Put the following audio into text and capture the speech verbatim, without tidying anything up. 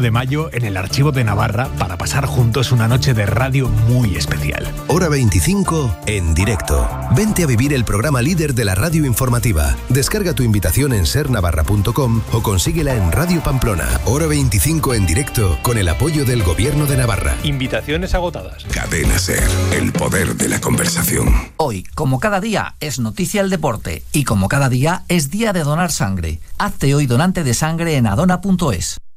de mayo en el Archivo de Navarra para pasar juntos una noche de radio muy especial. Hora veinticinco en directo. Vente a vivir el programa líder de la radio informativa. Descarga tu invitación en ser navarra punto com o consíguela en Radio Pamplona. Hora veinticinco en directo con el apoyo del Gobierno de Navarra. Invitaciones agotadas. Cadena Ser, el poder de la conversación. Hoy, como cada día, es noticia el deporte y como cada día es día de donar sangre. Hazte hoy donante de sangre en adona punto es.